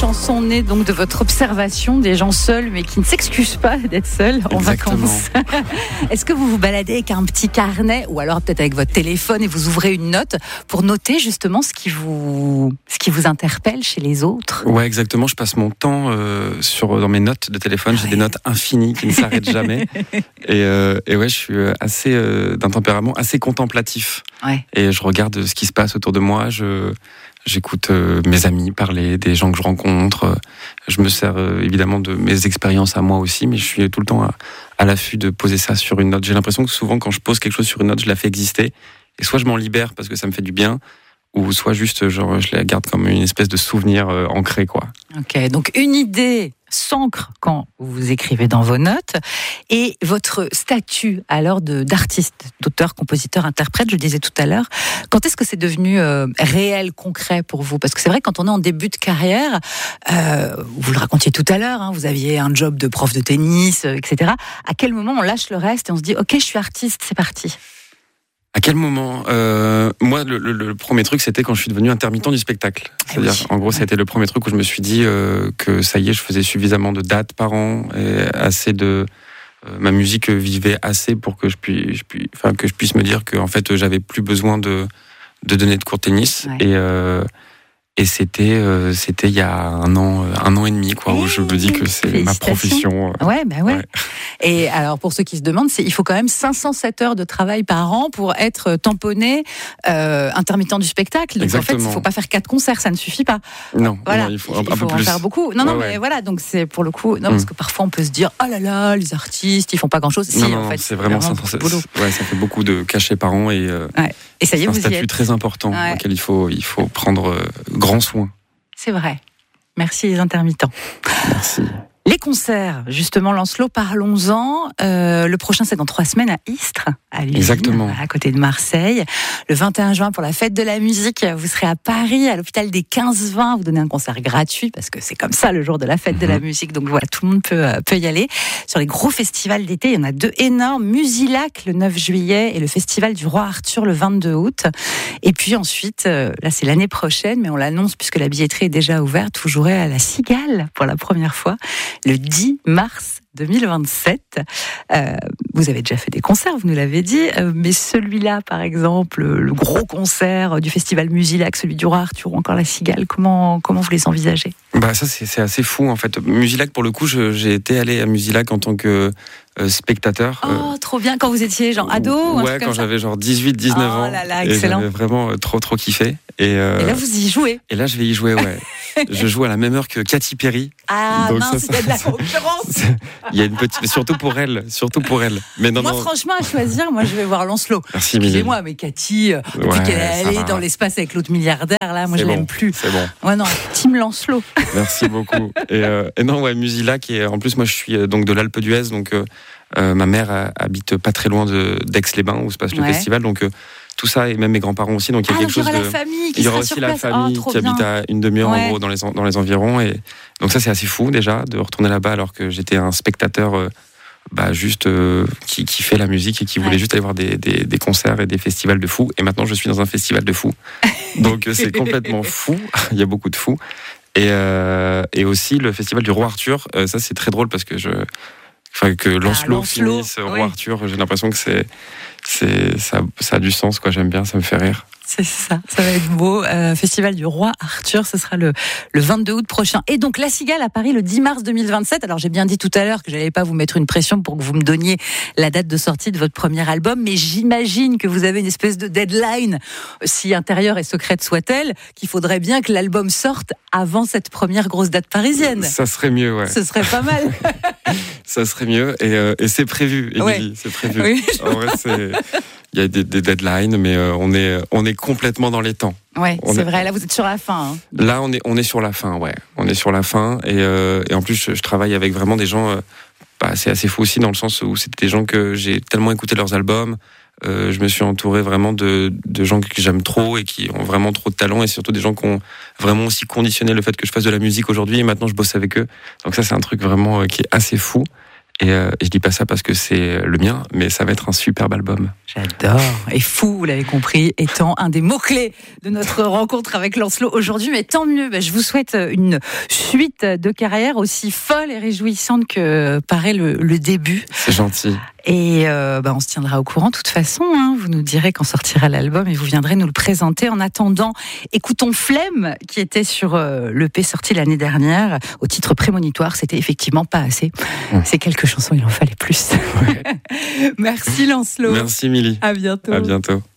chanson née donc de votre observation des gens seuls, mais qui ne s'excusent pas d'être seuls en vacances. Est-ce que vous vous baladez avec un petit carnet ou alors peut-être avec votre téléphone et vous ouvrez une note pour noter justement ce qui vous interpelle chez les autres? Ouais, exactement. Je passe mon temps dans mes notes de téléphone. J'ai des notes infinies qui ne s'arrêtent jamais. Et ouais, je suis assez d'un tempérament assez contemplatif. Ouais. Et je regarde ce qui se passe autour de moi. J'écoute mes amis parler, des gens que je rencontre. Je me sers évidemment de mes expériences à moi aussi, mais je suis tout le temps à l'affût de poser ça sur une note. J'ai l'impression que souvent, quand je pose quelque chose sur une note, je la fais exister. Et soit je m'en libère parce que ça me fait du bien, ou soit juste je la garde comme une espèce de souvenir ancré, quoi. Ok, donc une idée s'ancre quand vous écrivez dans vos notes. Et votre statut alors d'artiste, d'auteur, compositeur, interprète, je le disais tout à l'heure, quand est-ce que c'est devenu réel, concret pour vous? Parce que c'est vrai, quand on est en début de carrière, vous le racontiez tout à l'heure, vous aviez un job de prof de tennis, etc. À quel moment on lâche le reste et on se dit « Ok, je suis artiste, c'est parti ». À quel moment Moi, le premier truc, c'était quand je suis devenu intermittent du spectacle. C'est-à-dire, en gros, ça a été le premier truc où je me suis dit que ça y est, je faisais suffisamment de dates par an, et assez de ma musique vivait assez pour que je puisse me dire que en fait, j'avais plus besoin de donner de cours de tennis. Ouais. Et c'était il y a un an et demi, quoi, où je me dis que c'est ma profession. Ouais. Et alors, pour ceux qui se demandent, il faut quand même 507 heures de travail par an pour être tamponné intermittent du spectacle. Donc exactement. En fait, il ne faut pas faire 4 concerts, ça ne suffit pas. Non, voilà. Non, il faut un peu plus. En faire beaucoup. Non, mais voilà, donc c'est pour le coup. Non, parce que parfois on peut se dire, oh là là, les artistes, ils font pas grand-chose. Non, en fait, c'est vraiment 507. Ouais, ça fait beaucoup de cachets par an et ça y est, c'est un statut très important auquel il faut prendre grand soin. C'est vrai. Merci les intermittents. Merci. Les concerts, justement, Lancelot, parlons-en. Le prochain, c'est dans 3 semaines à Istres, à l'usine, exactement, à côté de Marseille. Le 21 juin, pour la fête de la musique, vous serez à Paris, à l'hôpital des 15-20. Vous donnez un concert gratuit, parce que c'est comme ça le jour de la fête de la musique. Donc voilà, tout le monde peut y aller. Sur les gros festivals d'été, il y en a 2 énormes. Musilac, le 9 juillet, et le Festival du Roi Arthur, le 22 août. Et puis ensuite, là, c'est l'année prochaine, mais on l'annonce puisque la billetterie est déjà ouverte. Vous jouerez à la Cigale pour la première fois, le 10 mars 2027. Vous avez déjà fait des concerts, vous nous l'avez dit, mais celui-là, par exemple, le gros concert du Festival Musilac, celui du Roi Arthur ou encore la Cigale, comment vous les envisagez? Ça, c'est assez fou, en fait. Musilac, pour le coup, j'ai été allé à Musilac en tant que spectateur. Oh, trop bien, quand vous étiez genre ado? Ouais, quand j'avais genre 18-19 ans. Oh là là, excellent. Et j'avais vraiment trop kiffé. Et là, vous y jouez? Et là, je vais y jouer, ouais. Je joue à la même heure que Katy Perry. Ah, donc mince, il y a de la concurrence. Il y a une petite, surtout pour elle. Mais non, moi, franchement, à choisir, moi, je vais voir Lancelot. Merci, excusez-moi, mais Katy, depuis qu'elle est allée dans l'espace avec l'autre milliardaire, là, moi, je l'aime plus. C'est bon. Ouais, non, team Lancelot. Merci beaucoup. Et non, ouais, Musilac, et en plus, moi, je suis donc de l'Alpe d'Huez, donc ma mère habite pas très loin d'Aix-les-Bains, où se passe le festival, donc tout ça, et même mes grands-parents aussi, donc il y a quelque chose de... Il y aura aussi la famille qui habite à une demi-heure en gros dans les environs, et donc ça c'est assez fou déjà de retourner là-bas alors que j'étais un spectateur juste qui fait la musique et qui voulait juste aller voir des concerts et des festivals de fous, et maintenant je suis dans un festival de fous, donc c'est complètement fou. Il y a beaucoup de fous, et aussi le festival du Roi Arthur, ça c'est très drôle parce que que Lancelot finisse Roi Arthur, j'ai l'impression que ça a du sens, quoi. J'aime bien, ça me fait rire. C'est ça va être beau. Festival du Roi Arthur, ce sera le 22 août prochain. Et donc la Cigale à Paris le 10 mars 2027. Alors j'ai bien dit tout à l'heure que j'allais pas vous mettre une pression pour que vous me donniez la date de sortie de votre premier album, mais j'imagine que vous avez une espèce de deadline, si intérieure et secrète soit-elle, qu'il faudrait bien que l'album sorte avant cette première grosse date parisienne. Ça serait mieux, ouais. Ce serait pas mal. Ça serait mieux, et c'est prévu, Émilie, c'est prévu. Oui. En vrai, il y a des deadlines, mais on est complètement dans les temps. Ouais, c'est vrai. Là, vous êtes sur la fin. Là, on est sur la fin, ouais. On est sur la fin, et en plus, je travaille avec vraiment des gens. C'est assez fou aussi dans le sens où c'était des gens que j'ai tellement écouté leurs albums. Je me suis entouré vraiment de gens que j'aime trop et qui ont vraiment trop de talent, et surtout des gens qui ont vraiment aussi conditionné le fait que je fasse de la musique aujourd'hui, et maintenant je bosse avec eux. Donc ça, c'est un truc vraiment qui est assez fou. Et je dis pas ça parce que c'est le mien, mais ça va être un superbe album. J'adore. Et fou, vous l'avez compris, étant un des mots-clés de notre rencontre avec Lancelot aujourd'hui. Mais tant mieux, je vous souhaite une suite de carrière aussi folle et réjouissante que paraît le début. C'est gentil. Et on se tiendra au courant de toute façon. Vous nous direz quand sortira l'album et vous viendrez nous le présenter. En attendant, écoutons Flemme, qui était sur l'EP sorti l'année dernière, au titre prémonitoire. C'était effectivement pas assez. Ces quelques chansons, il en fallait plus. Ouais. Merci Lancelot. Merci Milly. À bientôt. À bientôt.